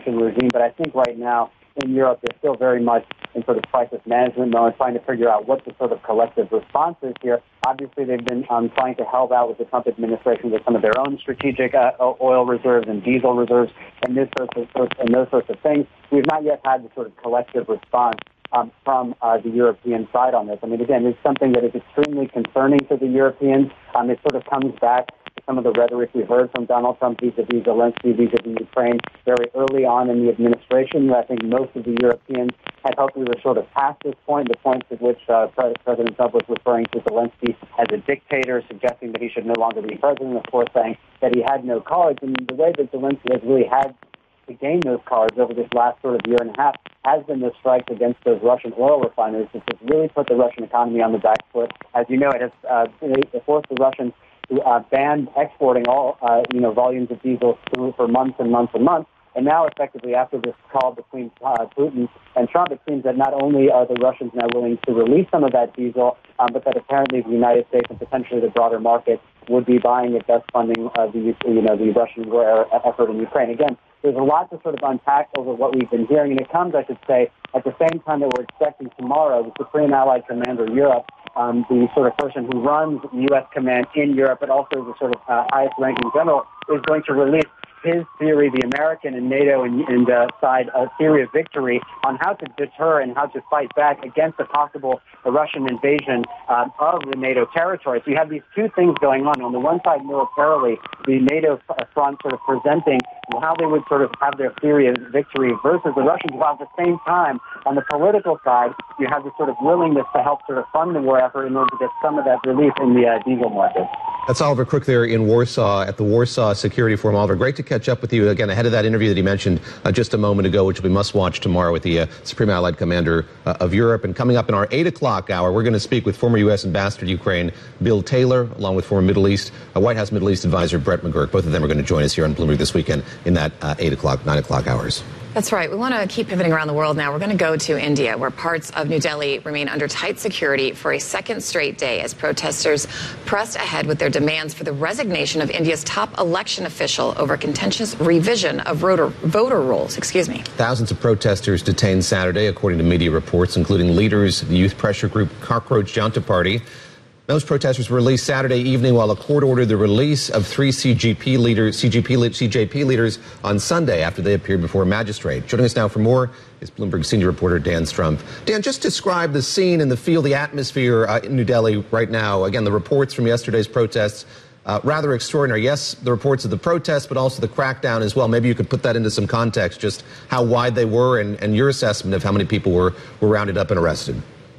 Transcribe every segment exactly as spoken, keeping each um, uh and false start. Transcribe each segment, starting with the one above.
sanctions regime. But I think right now in Europe, they're still very much in sort of crisis management mode, trying to figure out what the sort of collective response is here. Obviously, they've been um, trying to help out with the Trump administration with some of their own strategic uh, oil reserves and diesel reserves and, this sorts of, and those sorts of things. We've not yet had the sort of collective response um, from uh, the European side on this. I mean, again, it's something that is extremely concerning to the Europeans. Um, it sort of comes back to some of the rhetoric we heard from Donald Trump vis-a-vis Zelensky, vis-a-vis Ukraine very early on in the administration. I think most of the Europeans had hoped we were sort of past this point, the point at which uh, President Trump was referring to Zelensky as a dictator, suggesting that he should no longer be president, of course, saying that he had no cards. And the way that Zelensky has really had to gain those cards over this last sort of year and a half has been the strikes against those Russian oil refineries, which has really put the Russian economy on the back foot. As you know, it has uh, forced the Russians to uh, ban exporting all, uh, you know, volumes of diesel through for months and months and months. And now, effectively, after this call between uh, Putin and Trump, it seems that not only are the Russians now willing to release some of that diesel, um, but that apparently the United States and potentially the broader market would be buying it, thus funding uh, the, you know, the Russian war effort in Ukraine. Again, there's a lot to sort of unpack over what we've been hearing, and it comes, I should say, at the same time that we're expecting tomorrow the Supreme Allied Commander Europe, um, the sort of person who runs the U S command in Europe, but also the sort of uh, highest-ranking general, is going to release his theory, the American and NATO and, and uh, side uh, theory of victory on how to deter and how to fight back against a possible uh, Russian invasion um, of the NATO territory. So you have these two things going on. On the one side, militarily, the NATO front sort of presenting how they would sort of have their theory of victory versus the Russians, while at the same time, on the political side, you have this sort of willingness to help sort of fund the war effort in order to get some of that relief in the uh, diesel market. That's Oliver Crook there in Warsaw at the Warsaw Security Forum. Oliver, great to catch up with you again ahead of that interview that he mentioned uh, just a moment ago, which we must watch tomorrow with the uh, Supreme Allied Commander uh, of Europe. And coming up in our eight o'clock hour, we're going to speak with former U S Ambassador to Ukraine, Bill Taylor, along with former Middle East, uh, White House Middle East Advisor Brett McGurk. Both of them are going to join us here on Bloomberg This Weekend in that uh, eight o'clock, nine o'clock hours. That's right. We want to keep pivoting around the world now. We're going to go to India, where parts of New Delhi remain under tight security for a second straight day as protesters pressed ahead with their demands for the resignation of India's top election official over contentious revision of voter, voter rolls. Excuse me. Thousands of protesters detained Saturday, according to media reports, including leaders of the youth pressure group Cockroach Janta Party. Those protesters were released Saturday evening while a court ordered the release of three C G P leaders, C G P, C J P leaders on Sunday after they appeared before a magistrate. Joining us now for more is Bloomberg senior reporter Dan Strumpf. Dan, just describe the scene and the feel, the atmosphere uh, in New Delhi right now. Again, the reports from yesterday's protests, uh, rather extraordinary. Yes, the reports of the protests, but also the crackdown as well. Maybe you could put that into some context, just how wide they were and, and your assessment of how many people were, were rounded up and arrested.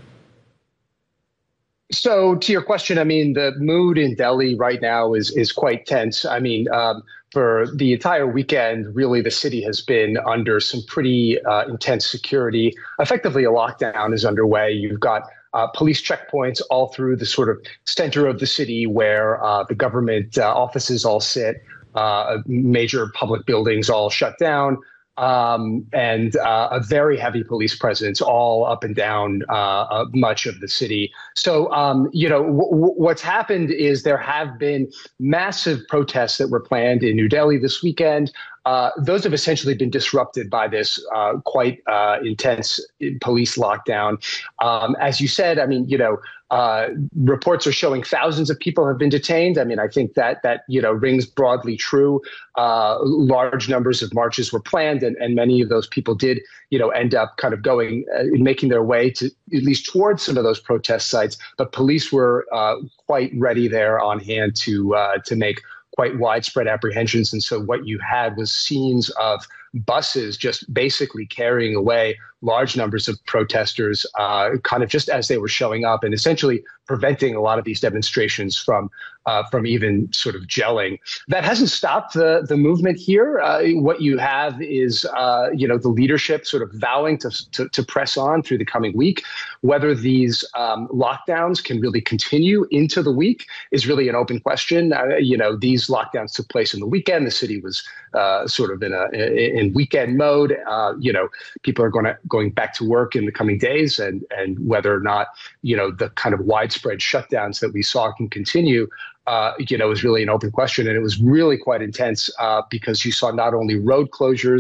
So to your question, I mean, the mood in Delhi right now is is quite tense. I mean, um, for the entire weekend, really, the city has been under some pretty uh, intense security. Effectively, a lockdown is underway. You've got uh, police checkpoints all through the sort of center of the city where uh, the government uh, offices all sit, uh, major public buildings all shut down. Um, and uh, a very heavy police presence all up and down uh, uh, much of the city. So, um, you know, w- w- what's happened is there have been massive protests that were planned in New Delhi this weekend. Uh, those have essentially been disrupted by this uh, quite uh, intense police lockdown. Um, as you said, I mean, you know, uh, reports are showing thousands of people have been detained. I mean, I think that that, you know, rings broadly true. Uh, large numbers of marches were planned, and, and many of those people did, you know, end up kind of going, uh, making their way to at least towards some of those protest sites. But police were uh, quite ready there on hand to uh, to make quite widespread apprehensions. And so what you had was scenes of buses just basically carrying away large numbers of protesters, uh, kind of just as they were showing up, and essentially preventing a lot of these demonstrations from uh, from even sort of gelling. That hasn't stopped the the movement here. Uh, what you have is, uh, you know, the leadership sort of vowing to, to, to press on through the coming week. Whether these um, lockdowns can really continue into the week is really an open question. Uh, you know, these lockdowns took place in the weekend. The city was uh, sort of in a in weekend mode. Uh, you know, people are going to going back to work in the coming days, and and whether or not, you know, the kind of widespread shutdowns that we saw can continue, uh, you know, is really an open question. And it was really quite intense uh, because you saw not only road closures,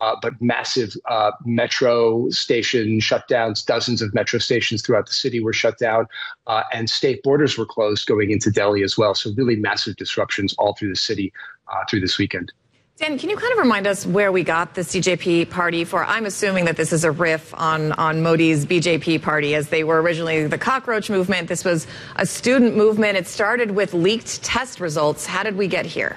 uh, but massive uh, metro station shutdowns. Dozens of metro stations throughout the city were shut down, uh, and state borders were closed going into Delhi as well. So really massive disruptions all through the city uh, through this weekend. Dan, can you kind of remind us where we got the C J P party for? I'm assuming that this is a riff on, on Modi's B J P party, as they were originally the cockroach movement. This was a student movement. It started with leaked test results. How did we get here?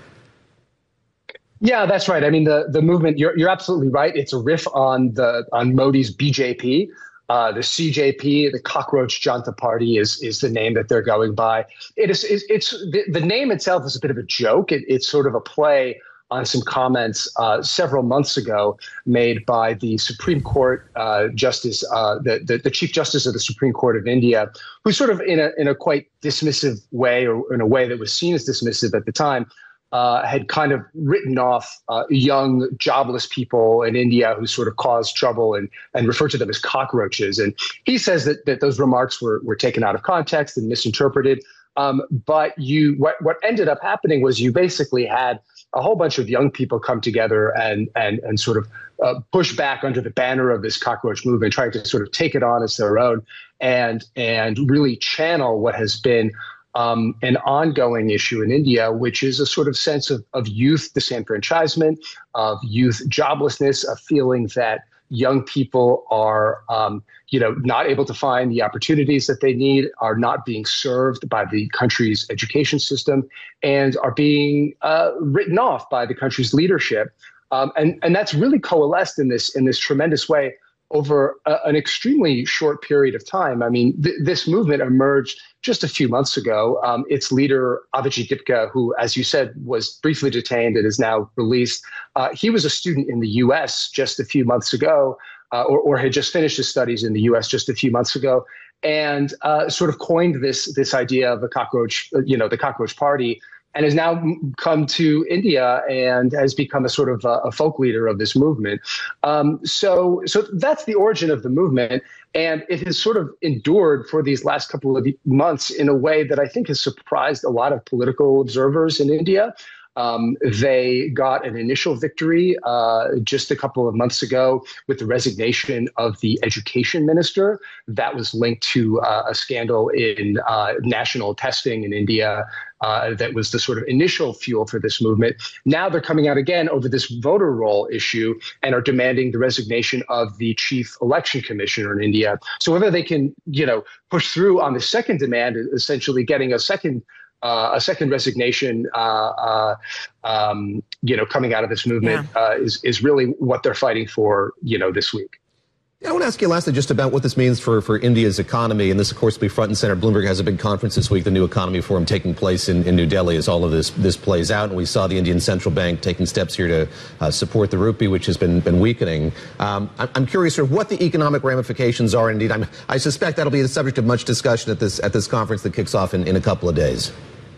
Yeah, that's right. I mean, the, the movement, you're, you're absolutely right. It's a riff on the on Modi's B J P. Uh, the C J P, the Cockroach Janta Party, is is the name that they're going by. It is it's, it's the, the name itself is a bit of a joke. It, it's sort of a play on some comments uh, several months ago made by the Supreme Court uh, Justice, uh, the, the the Chief Justice of the Supreme Court of India, who sort of in a in a quite dismissive way, or in a way that was seen as dismissive at the time, uh, had kind of written off uh, young, jobless people in India who sort of caused trouble and and referred to them as cockroaches. And he says that that those remarks were were taken out of context and misinterpreted. Um, but you, what what ended up happening was you basically had a whole bunch of young people come together and and and sort of uh, push back under the banner of this cockroach movement, trying to sort of take it on as their own and and really channel what has been um, an ongoing issue in India, which is a sort of sense of, of youth disenfranchisement, of youth joblessness, of feeling that young people are, um, you know, not able to find the opportunities that they need, are not being served by the country's education system, and are being uh, written off by the country's leadership. Um, and and that's really coalesced in this in this tremendous way over a, an extremely short period of time. I mean, th- this movement emerged just a few months ago. Um, its leader, Abhijit Gupta, who, as you said, was briefly detained and is now released, uh, he was a student in the U S just a few months ago, uh, or, or had just finished his studies in the U S just a few months ago, and uh, sort of coined this this idea of the cockroach, you know, the cockroach party, and has now come to India and has become a sort of a, a folk leader of this movement. Um, so, so that's the origin of the movement, and it has sort of endured for these last couple of months in a way that I think has surprised a lot of political observers in India. Um, they got an initial victory uh, just a couple of months ago with the resignation of the education minister. That was linked to uh, a scandal in uh, national testing in India. Uh, that was the sort of initial fuel for this movement. Now they're coming out again over this voter roll issue and are demanding the resignation of the chief election commissioner in India. So whether they can, you know, push through on the second demand, essentially getting a second uh, a second resignation, uh, uh, um, you know, coming out of this movement, yeah. uh, is is really what they're fighting for, you know, this week. I want to ask you lastly just about what this means for, for India's economy. And this, of course, will be front and center. Bloomberg has a big conference this week, the New Economy Forum, taking place in, in New Delhi as all of this this plays out. And we saw the Indian Central Bank taking steps here to uh, support the rupee, which has been been weakening. Um, I'm, I'm curious sort of what the economic ramifications are. Indeed, I'm, I suspect that'll be the subject of much discussion at this at this conference that kicks off in, in a couple of days.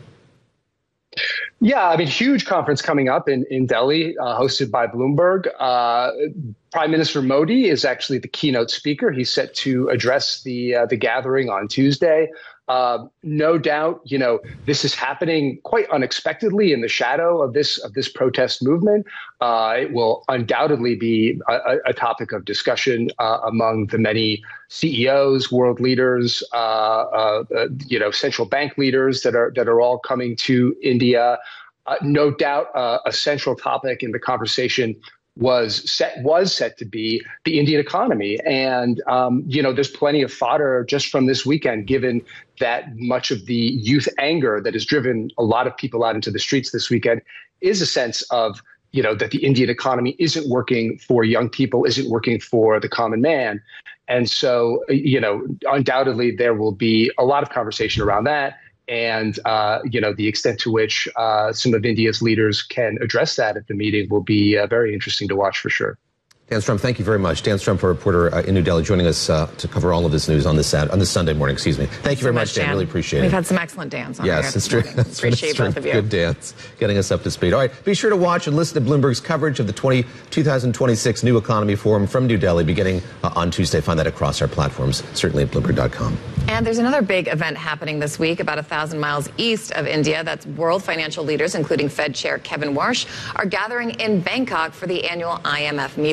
Yeah, I mean, huge conference coming up in, in Delhi, uh, hosted by Bloomberg. Uh, Prime Minister Modi is actually the keynote speaker. He's set to address the uh, the gathering on Tuesday. Uh, no doubt, you know, this is happening quite unexpectedly in the shadow of this of this protest movement. Uh, it will undoubtedly be a, a topic of discussion uh, among the many C E Os, world leaders, uh, uh, uh, you know, central bank leaders that are that are all coming to India. Uh, no doubt, uh, a central topic in the conversation was set was set to be the Indian economy. And, um, you know, there's plenty of fodder just from this weekend, given that much of the youth anger that has driven a lot of people out into the streets this weekend is a sense of, you know, that the Indian economy isn't working for young people, isn't working for the common man. And so, you know, undoubtedly there will be a lot of conversation around that. And, uh, you know, the extent to which uh, some of India's leaders can address that at the meeting will be uh, very interesting to watch for sure. Dan Strum, thank you very much. Dan Strum, a reporter uh, in New Delhi, joining us uh, to cover all of this news on this Sat- on this Sunday morning. Excuse me. Thank Thanks you very so much, Dan. Dan. Really appreciate We've it. We've had some excellent Dans on yes, here. It's true. That's Appreciate both of you. Good dance, getting us up to speed. All right, be sure to watch and listen to Bloomberg's coverage of the twenty, twenty twenty-six New Economy Forum from New Delhi beginning uh, on Tuesday. Find that across our platforms, certainly at Bloomberg dot com. And there's another big event happening this week about a thousand miles east of India. That's world financial leaders, including Fed Chair Kevin Warsh, are gathering in Bangkok for the annual I M F meeting.